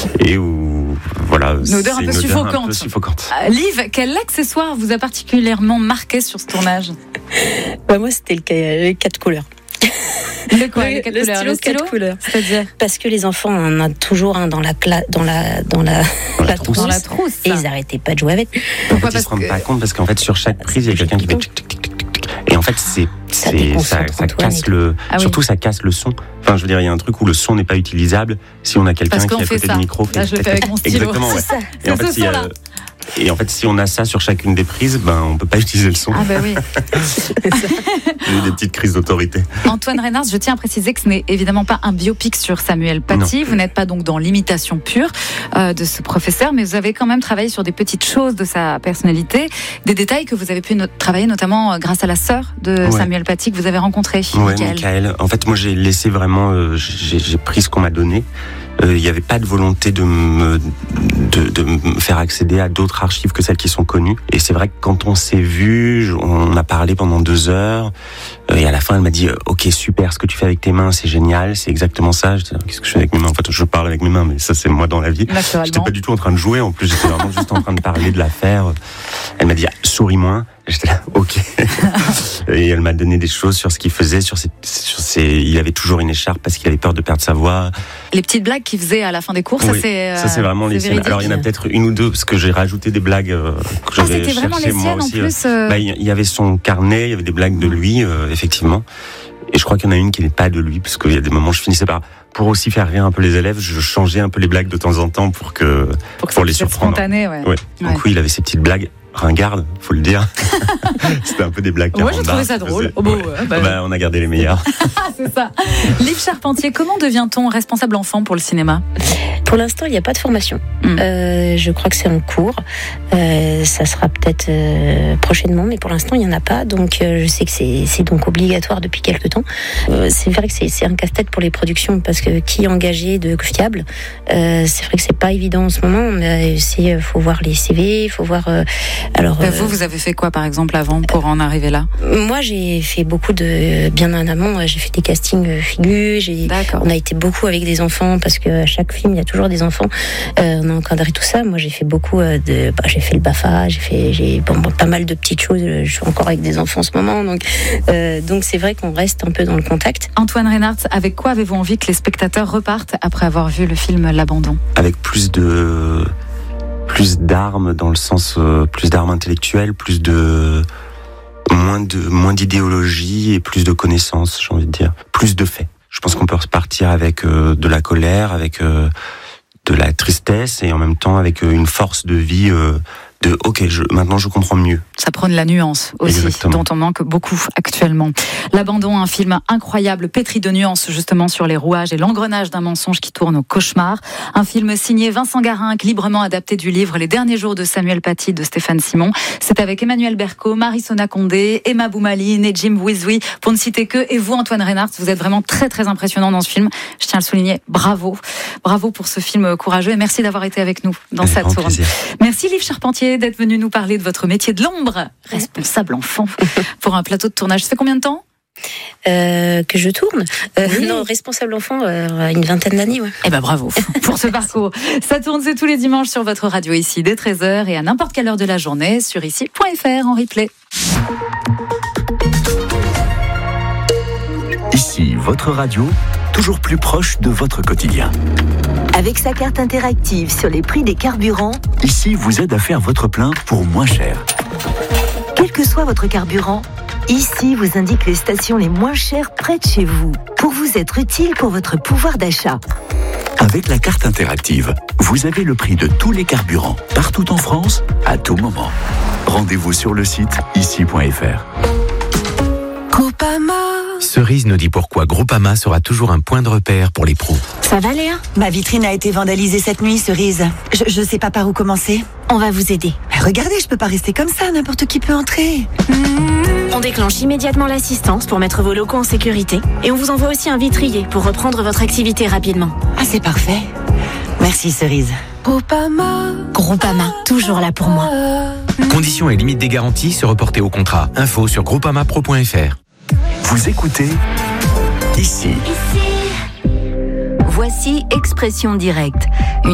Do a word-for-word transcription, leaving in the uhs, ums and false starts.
et où voilà, une odeur un peu suffocante. Un peu suffocante. Euh, Liv, quel accessoire vous a particulièrement marqué sur ce tournage? Bah moi, c'était le, les quatre couleurs. Le quoi, le, les quatre le couleurs, stylo, le stylo quatre couleurs. C'est-à-dire parce que les enfants en ont toujours un dans la cla- dans la dans la Dans la la trousse. dans la trousse. et ils arrêtaient pas de jouer avec. Pourquoi? En fait, ils Parce se rendent que- pas compte parce qu'en fait sur chaque prise il y a quelqu'un qui fait tic tic tic tic tic tic. Et en fait c'est Ça c'est déconcentre ça, ça Antoine casse et tout. le Ah oui. surtout ça casse le son. Enfin je veux dire il y a un truc où le son n'est pas utilisable si on a quelqu'un Parce qui est qu'on à fait côté ça. du micro. Là, je le fais avec mon stylo. Exactement ouais. C'est ça. Et en C'est fait ce s'il y a- son-là. et en fait si on a ça sur chacune des prises ben on peut pas utiliser le son. Ah bah oui. J'ai des petites crises d'autorité. Antoine Reynard, je tiens à préciser que ce n'est évidemment pas un biopic sur Samuel Paty. Vous n'êtes pas donc dans l'imitation pure euh, de ce professeur, mais vous avez quand même travaillé sur des petites choses de sa personnalité, des détails que vous avez pu no- travailler notamment euh, grâce à la sœur de Ouais. Samuel Paty que vous avez rencontrée, Ouais, Michael. Michael. En fait, moi, j'ai laissé vraiment, euh, j'ai, j'ai pris ce qu'on m'a donné. Il euh, n'y avait pas de volonté de me, de, de me faire accéder à d'autres archives que celles qui sont connues. Et c'est vrai que quand on s'est vu, on a parlé pendant deux heures. Euh, et à la fin, elle m'a dit, ok, super, ce que tu fais avec tes mains, c'est génial, c'est exactement ça. Je dis, qu'est-ce que je fais avec mes mains? En fait, je parle avec mes mains, mais ça, c'est moi dans la vie. J'étais Naturellement. pas du tout en train de jouer. En plus, j'étais vraiment juste en train de parler de l'affaire. Elle m'a dit, ah, souris moins. J'étais là, ok. Et elle m'a donné des choses sur ce qu'il faisait, sur ses, sur ses, il avait toujours une écharpe parce qu'il avait peur de perdre sa voix. Les petites blagues qu'il faisait à la fin des cours, ça Oui, c'est. euh, ça c'est vraiment les siennes. véridique. Alors il y en a peut-être une ou deux parce que j'ai rajouté des blagues euh, que Ah, j'avais c'était vraiment cherchées les moi siennes en aussi. plus. euh, Bah, il y avait son carnet, il y avait des blagues de lui, euh, effectivement. Et je crois qu'il y en a une qui n'est pas de lui, parce qu'il y a des moments où je finissais par, pour aussi faire rire un peu les élèves, je changeais un peu les blagues de temps en temps pour que, pour que pour ça les puisse être surprendre. spontané, ouais. Ouais. Ouais. Donc oui, il avait ses petites blagues ringardes, faut le dire. C'était un peu des blagues. Moi, j'ai carambars trouvé ça qu'il drôle. faisait. Oh, bon, Ouais. ouais, bah, Bah, on a gardé les meilleurs. Ah, c'est ça. Liv Charpentier, comment devient-on responsable enfant pour le cinéma? Pour l'instant, il n'y a pas de formation. Mm. Euh, je crois que c'est en cours. Euh, ça sera peut-être euh, prochainement, mais pour l'instant, il n'y en a pas. Donc, euh, je sais que c'est, c'est donc obligatoire depuis quelques temps. Euh, c'est vrai que c'est, c'est un casse-tête pour les productions, parce que qui est engagé de fiable, euh, c'est vrai que c'est pas évident en ce moment. Mais c'est, faut voir les C V, il faut voir. Euh, alors, Bah, euh, vous, vous avez fait quoi, par exemple, avant pour en arriver là? moi, j'ai fait beaucoup de bien en amont. J'ai fait des castings figures. J'ai D'accord. On a été beaucoup avec des enfants parce que à chaque film il y a toujours des enfants. Euh, on a encadré tout ça. Moi j'ai fait beaucoup euh, de. Bah, j'ai fait le BAFA, j'ai fait j'ai bon, bon, pas mal de petites choses. Je suis encore avec des enfants en ce moment, donc euh, donc c'est vrai qu'on reste un peu dans le contact. Antoine Reynard, avec quoi avez-vous envie que les spectateurs repartent après avoir vu le film L'Abandon? Avec plus de, plus d'armes dans le sens, euh, plus d'armes intellectuelles, plus de, moins de, moins d'idéologie et plus de connaissances, j'ai envie de dire. Plus de faits. Je pense qu'on peut repartir avec euh, de la colère, avec euh, de la tristesse et en même temps avec euh, une force de vie euh, de ok, je, maintenant je comprends mieux. Ça prône la nuance aussi, Exactement. dont on manque beaucoup actuellement. L'Abandon, un film incroyable, pétri de nuances justement sur les rouages et l'engrenage d'un mensonge qui tourne au cauchemar. Un film signé Vincent Garinck, librement adapté du livre Les derniers jours de Samuel Paty de Stéphane Simon. C'est avec Emmanuel Berco, Marie-Sona Condé, Emma Boumaline et Jim Wizoui, pour ne citer que. Et vous, Antoine Reynard, vous êtes vraiment très très impressionnant dans ce film. Je tiens à le souligner. Bravo. Bravo pour ce film courageux et merci d'avoir été avec nous dans Avec cette grand tourne. plaisir. Merci Liv Charpentier d'être venu nous parler de votre métier de l'ombre, responsable enfant, pour un plateau de tournage. Ça fait combien de temps? Euh, que je tourne. Euh, Oui. Non, responsable enfant, euh, une vingtaine d'années. Ouais. Eh ben bravo pour ce parcours. Ça tourne, c'est tous les dimanches sur votre radio ici dès treize heures et à n'importe quelle heure de la journée sur ici point f r en replay. Ici, votre radio, toujours plus proche de votre quotidien. Avec sa carte interactive sur les prix des carburants, Ici vous aide à faire votre plein pour moins cher. quel que soit votre carburant, ici vous indique les stations les moins chères près de chez vous, pour vous être utile pour votre pouvoir d'achat. Avec la carte interactive, vous avez le prix de tous les carburants, partout en France, à tout moment. Rendez-vous sur le site ici point f r. Groupama. Cerise nous dit pourquoi Groupama sera toujours un point de repère pour les pros. Ça va Léa? Ma vitrine a été vandalisée cette nuit, Cerise. Je, je sais pas par où commencer. On va vous aider. Mais regardez, je peux pas rester comme ça, n'importe qui peut entrer. On déclenche immédiatement l'assistance pour mettre vos locaux en sécurité. Et on vous envoie aussi un vitrier pour reprendre votre activité rapidement. Ah, c'est parfait. Merci, Cerise. Groupama. Groupama, toujours là pour moi. Conditions et limites des garanties se reporter au contrat. Info sur groupamapro point f r. Vous écoutez ici. Voici Expression Directe. Une